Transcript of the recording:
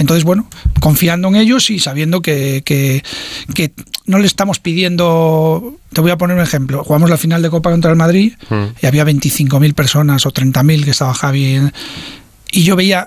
Entonces, bueno, confiando en ellos y sabiendo que no le estamos pidiendo... Te voy a poner un ejemplo. Jugamos la final de Copa contra el Madrid y había 25.000 personas o 30.000 que estaba Javi. Y yo veía